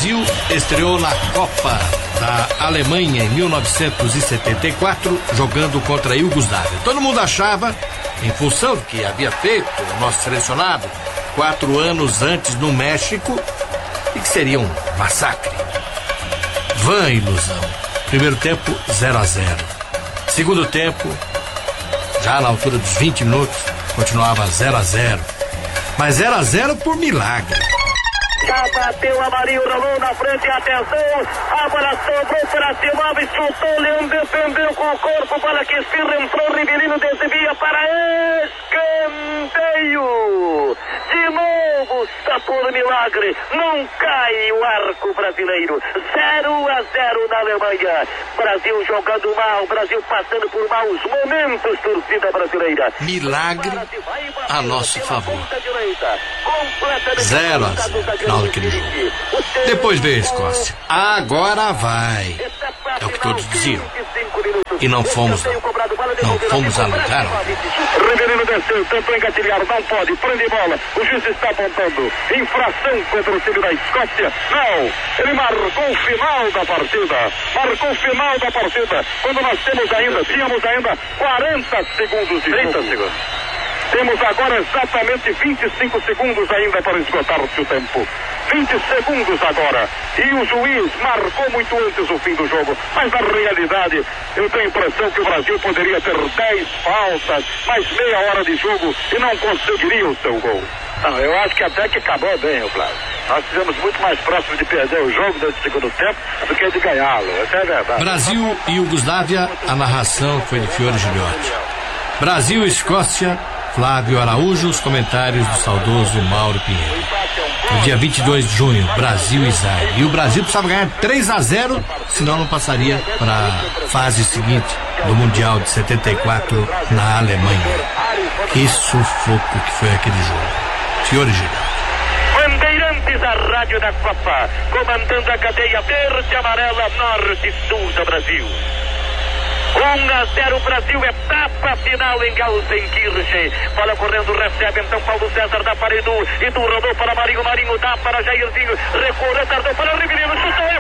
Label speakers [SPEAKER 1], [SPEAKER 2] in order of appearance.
[SPEAKER 1] Brasil estreou na Copa da Alemanha em 1974, jogando contra a Iugoslávia. Todo mundo achava, em função do que havia feito o nosso selecionado 4 anos antes no México, e que seria um massacre. Vã ilusão. Primeiro tempo, 0-0. Segundo tempo, já na altura dos 20 minutos, continuava 0-0. Mas 0-0 por milagre.
[SPEAKER 2] Já bateu a Marinho, rolou na frente, atenção, a bola sobrou para Simão, chutou, Leão defendeu com o corpo, bola que espirra, entrou, Rivelino desvia para escanteio. De novo, está por milagre, não cai o arco brasileiro. 0-0 na Alemanha. Brasil jogando mal, Brasil passando por maus momentos, torcida brasileira.
[SPEAKER 1] Milagre a nosso favor. 0-0 naquele jogo. Depois veio a Escócia. Agora vai. É o que todos diziam. E não fomos, não fomos a lugar.
[SPEAKER 2] Rivelino desceu, tentou engatilhar, não pode, prende bola, o juiz está apontando infração contra o time da Escócia. Não, ele marcou o final da partida, quando nós tínhamos ainda 40 segundos de 30 jogo. Segundos. Temos agora exatamente 25 segundos ainda para esgotar-se o tempo. 20 segundos agora. E o juiz marcou muito antes o fim do jogo. Mas na realidade, eu tenho a impressão que o Brasil poderia ter 10 faltas, mais meia hora de jogo e não conseguiria o seu gol. Não, eu acho que até que acabou bem, o Flávio. Nós estivemos muito mais próximos de perder o jogo nesse segundo tempo do que de ganhá-lo. Essa é a verdade.
[SPEAKER 1] Brasil e Iugoslávia, a narração foi de Fiore Gilhote. Brasil e Escócia, Flávio Araújo, os comentários do saudoso Mauro Pinheiro. No dia 22 de junho, Brasil e Zaire. E o Brasil precisava ganhar 3-0, senão não passaria para a fase seguinte do Mundial de 74 na Alemanha. Que sufoco que foi aquele jogo. Fiore Gilhote.
[SPEAKER 2] Bandeirantes, a rádio da Copa, comandando a cadeia verde, amarela, norte e sul do Brasil. 1-0 Brasil, etapa final em Gelsenkirchen. Bola correndo, recebe então Paulo César, dá para Edu, Edu rodou para Marinho, Marinho dá para Jairzinho, recuou, retardou para Rivelino, chutou.